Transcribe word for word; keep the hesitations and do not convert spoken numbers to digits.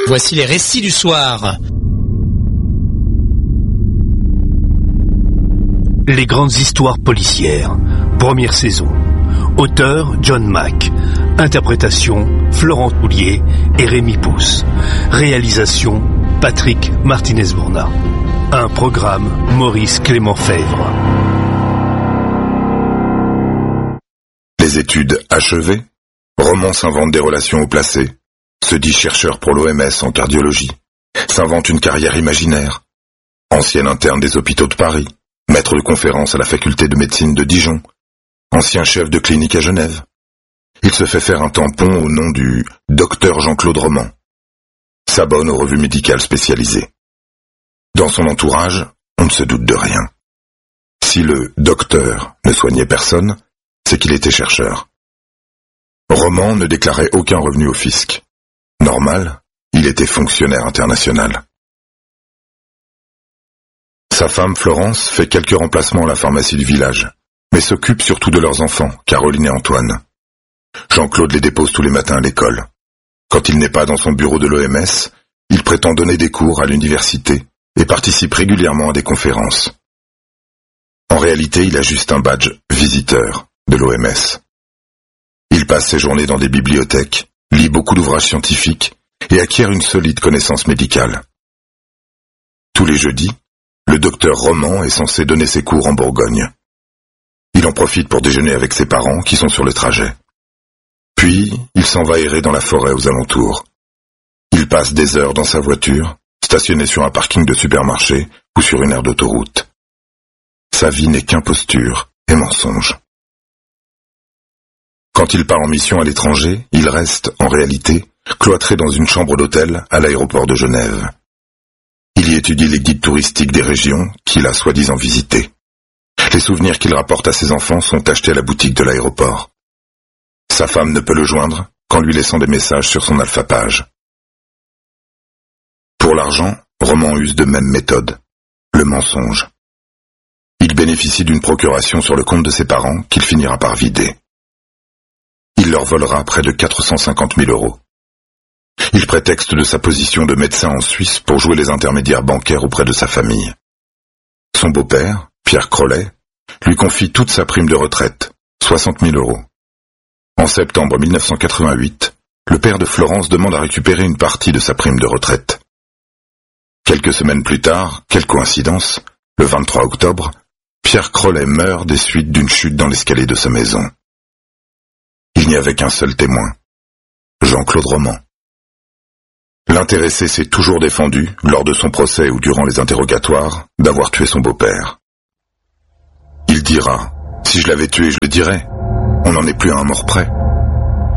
Voici les récits du soir. Les grandes histoires policières. Première saison. Auteur John Mack. Interprétation Florent Toulier et Rémi Pousse. Réalisation Patrick Martinez-Bourna. Un programme Maurice Clément Fèvre. Les études achevées, Roman s'invente des relations haut placées, se dit chercheur pour l'O M S en cardiologie, s'invente une carrière imaginaire, ancien interne des hôpitaux de Paris, maître de conférence à la faculté de médecine de Dijon, ancien chef de clinique à Genève. Il se fait faire un tampon au nom du docteur Jean-Claude Roman, s'abonne aux revues médicales spécialisées. Dans son entourage, on ne se doute de rien. Si le docteur ne soignait personne, c'est qu'il était chercheur. Roman ne déclarait aucun revenu au fisc. Normal, il était fonctionnaire international. Sa femme Florence fait quelques remplacements à la pharmacie du village, mais s'occupe surtout de leurs enfants, Caroline et Antoine. Jean-Claude les dépose tous les matins à l'école. Quand il n'est pas dans son bureau de l'O M S, il prétend donner des cours à l'université et participe régulièrement à des conférences. En réalité, il a juste un badge visiteur de l'O M S. Il passe ses journées dans des bibliothèques, lit beaucoup d'ouvrages scientifiques et acquiert une solide connaissance médicale. Tous les jeudis, le docteur Roman est censé donner ses cours en Bourgogne. Il en profite pour déjeuner avec ses parents qui sont sur le trajet. Puis, il s'en va errer dans la forêt aux alentours. Il passe des heures dans sa voiture, stationné sur un parking de supermarché ou sur une aire d'autoroute. Sa vie n'est qu'imposture et mensonge. Quand il part en mission à l'étranger, il reste, en réalité, cloîtré dans une chambre d'hôtel à l'aéroport de Genève. Il y étudie les guides touristiques des régions qu'il a soi-disant visitées. Les souvenirs qu'il rapporte à ses enfants sont achetés à la boutique de l'aéroport. Sa femme ne peut le joindre qu'en lui laissant des messages sur son alphapage. Pour l'argent, Roman use de même méthode, le mensonge. Il bénéficie d'une procuration sur le compte de ses parents qu'il finira par vider. Il leur volera près de quatre cent cinquante mille euros. Il prétexte de sa position de médecin en Suisse pour jouer les intermédiaires bancaires auprès de sa famille. Son beau-père, Pierre Crollet, lui confie toute sa prime de retraite, soixante mille euros. En septembre mille neuf cent quatre-vingt-huit, le père de Florence demande à récupérer une partie de sa prime de retraite. Quelques semaines plus tard, quelle coïncidence, le vingt-trois octobre, Pierre Crollet meurt des suites d'une chute dans l'escalier de sa maison. Il n'y avait qu'un seul témoin, Jean-Claude Roman. L'intéressé s'est toujours défendu, lors de son procès ou durant les interrogatoires, d'avoir tué son beau-père. Il dira « Si je l'avais tué, je le dirais. On n'en est plus à un mort près. »